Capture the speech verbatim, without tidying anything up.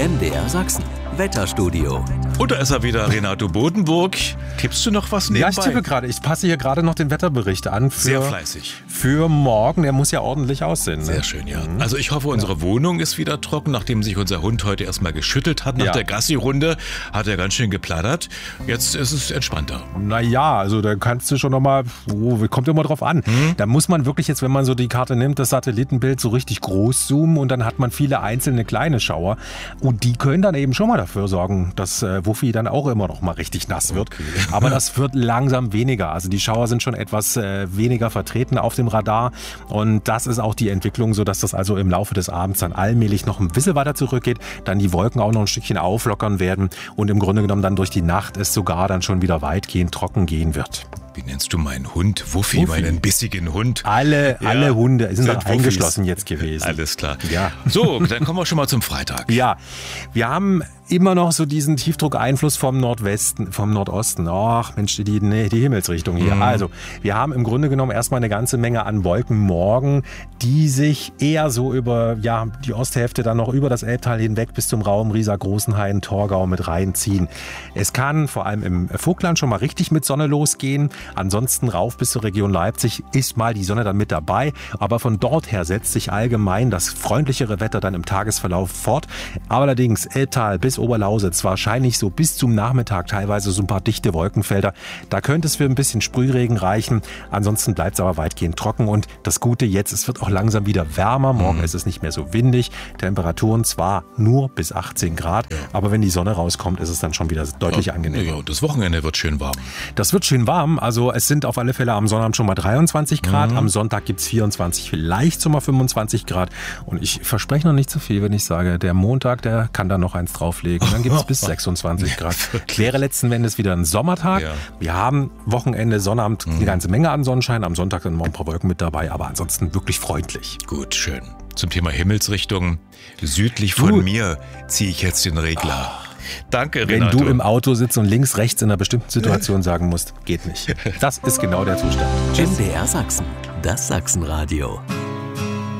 M D R Sachsen. Wetterstudio. Und da ist er wieder, Renato Bodenburg. Tippst du noch was nebenbei? Ja, ich tippe gerade. Ich passe hier gerade noch den Wetterbericht an. Für, Sehr fleißig. Für morgen. Der muss ja ordentlich aussehen. Ne? Sehr schön, ja. Also ich hoffe, unsere ja. Wohnung ist wieder trocken, nachdem sich unser Hund heute erstmal geschüttelt hat. Nach ja. der Gassi-Runde hat er ganz schön geplattert. Jetzt ist es entspannter. Naja, also da kannst du schon nochmal, oh, kommt immer drauf an. Hm? Da muss man wirklich jetzt, wenn man so die Karte nimmt, das Satellitenbild so richtig groß zoomen und dann hat man viele einzelne kleine Schauer. Und die können dann eben schon mal dafür sorgen, dass äh, Wuffi dann auch immer noch mal richtig nass wird. Okay. Aber das wird langsam weniger. Also die Schauer sind schon etwas äh, weniger vertreten auf dem Radar. Und das ist auch die Entwicklung, sodass das also im Laufe des Abends dann allmählich noch ein bisschen weiter zurückgeht. Dann die Wolken auch noch ein Stückchen auflockern werden. Und im Grunde genommen dann durch die Nacht es sogar dann schon wieder weitgehend trocken gehen wird. Wie nennst du meinen Hund? Wuffi, Wuffi. Meinen bissigen Hund. Alle, ja, alle Hunde sind, sind doch Wuffis. Eingeschlossen jetzt gewesen. Alles klar. Ja. So, dann kommen wir schon mal zum Freitag. Ja, wir haben immer noch so diesen Tiefdruckeinfluss vom Nordwesten, vom Nordosten. Ach Mensch, die, nee, die Himmelsrichtung hier. Mhm. Also, wir haben im Grunde genommen erstmal eine ganze Menge an Wolken morgen, die sich eher so über ja, die Osthälfte dann noch über das Elbtal hinweg bis zum Raum Riesa, Großenhain, Torgau mit reinziehen. Es kann vor allem im Vogtland schon mal richtig mit Sonne losgehen. Ansonsten rauf bis zur Region Leipzig ist mal die Sonne dann mit dabei. Aber von dort her setzt sich allgemein das freundlichere Wetter dann im Tagesverlauf fort. Aber allerdings Elbtal bis Oberlausitz wahrscheinlich so bis zum Nachmittag teilweise so ein paar dichte Wolkenfelder. Da könnte es für ein bisschen Sprühregen reichen. Ansonsten bleibt es aber weitgehend trocken. Und das Gute jetzt, es wird auch langsam wieder wärmer. Morgen mhm. ist es nicht mehr so windig. Temperaturen zwar nur bis achtzehn Grad, ja. aber wenn die Sonne rauskommt, ist es dann schon wieder deutlich ja, angenehmer. Ja, das Wochenende wird schön warm. Das wird schön warm. Also es sind auf alle Fälle am Sonnabend schon mal dreiundzwanzig Grad. Mhm. Am Sonntag gibt es vierundzwanzig, vielleicht schon mal fünfundzwanzig Grad. Und ich verspreche noch nicht zu viel, wenn ich sage, der Montag, der kann da noch eins drauflegen. Dann gibt es bis sechsundzwanzig Grad. Wäre letzten Endes wieder ein Sommertag. Ja. Wir haben Wochenende, Sonnabend mhm. eine ganze Menge an Sonnenschein. Am Sonntag dann noch ein paar Wolken mit dabei, aber ansonsten wirklich freundlich. Gut, schön. Zum Thema Himmelsrichtung. Südlich von du. mir ziehe ich jetzt den Regler. Oh. Danke, Renato. Wenn du im Auto sitzt und links, rechts in einer bestimmten Situation sagen musst, geht nicht. Das ist genau der Zustand. M D R Sachsen, das Sachsenradio.